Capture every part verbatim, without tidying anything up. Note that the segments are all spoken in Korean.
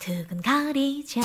두근거리죠.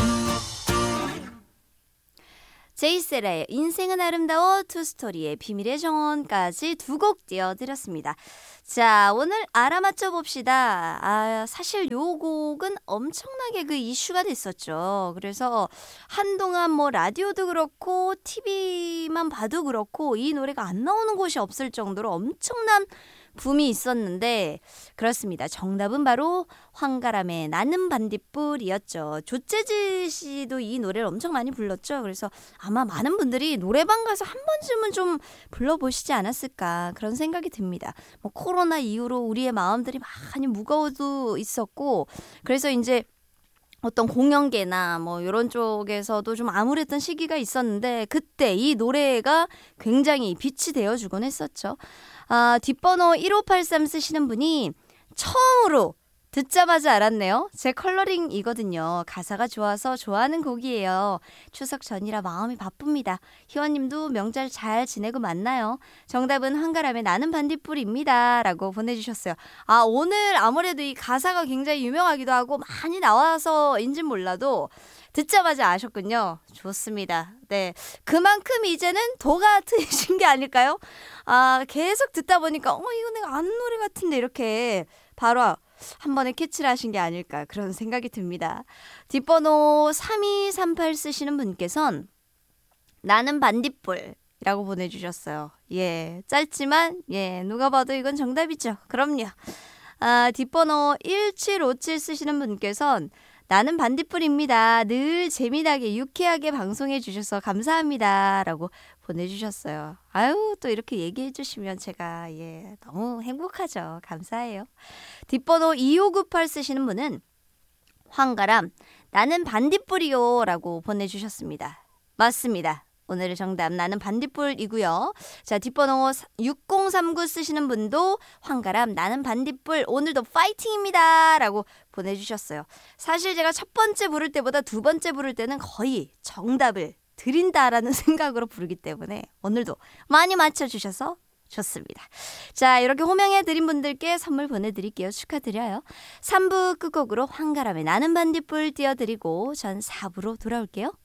제이셀의 인생은 아름다워, 투스토리의 비밀의 정원까지 두 곡 띄워드렸습니다. 자, 오늘 알아맞혀 봅시다. 아, 사실 요 곡은 엄청나게 그 이슈가 됐었죠. 그래서 한동안 뭐 라디오도 그렇고 티비만 봐도 그렇고 이 노래가 안 나오는 곳이 없을 정도로 엄청난 붐이 있었는데, 그렇습니다. 정답은 바로 황가람의 나는 반딧불이었죠. 조재지 씨도 이 노래를 엄청 많이 불렀죠. 그래서 아마 많은 분들이 노래방 가서 한 번쯤은 좀 불러보시지 않았을까 그런 생각이 듭니다. 뭐 코로나 이후로 우리의 마음들이 많이 무거워도 있었고, 그래서 이제 어떤 공연계나 뭐 이런 쪽에서도 좀 암울했던 시기가 있었는데, 그때 이 노래가 굉장히 빛이 되어주곤 했었죠. 아, 뒷번호 일오팔삼 쓰시는 분이 처음으로 듣자마자 알았네요. 제 컬러링이거든요. 가사가 좋아서 좋아하는 곡이에요. 추석 전이라 마음이 바쁩니다. 희원님도 명절 잘 지내고 맞나요? 정답은 황가람의 나는 반딧불입니다. 라고 보내주셨어요. 아, 오늘 아무래도 이 가사가 굉장히 유명하기도 하고 많이 나와서인진 몰라도 듣자마자 아셨군요. 좋습니다. 네, 그만큼 이제는 도가 트이신 게 아닐까요? 아, 계속 듣다 보니까 어 이거 내가 아는 노래 같은데 이렇게 바로 한 번에 캐치를 하신 게 아닐까 그런 생각이 듭니다. 뒷번호 삼이삼팔 쓰시는 분께서는 나는 반딧불이라고 보내주셨어요. 예, 짧지만 예, 누가 봐도 이건 정답이죠. 그럼요. 아, 뒷번호 일칠오칠 쓰시는 분께서는 나는 반딧불입니다. 늘 재미나게 유쾌하게 방송해 주셔서 감사합니다. 라고 보내주셨어요. 아유, 또 이렇게 얘기해 주시면 제가 예 너무 행복하죠. 감사해요. 뒷번호 이오구팔 쓰시는 분은 황가람 나는 반딧불이요 라고 보내주셨습니다. 맞습니다. 오늘의 정답 나는 반딧불이고요. 자, 뒷번호 육공삼구 쓰시는 분도 황가람 나는 반딧불 오늘도 파이팅입니다 라고 보내주셨어요. 사실 제가 첫 번째 부를 때보다 두 번째 부를 때는 거의 정답을 드린다라는 생각으로 부르기 때문에 오늘도 많이 맞춰주셔서 좋습니다. 자, 이렇게 호명해드린 분들께 선물 보내드릴게요. 축하드려요. 삼 부 끝곡으로 황가람의 나는 반딧불 띄워드리고 전 사 부로 돌아올게요.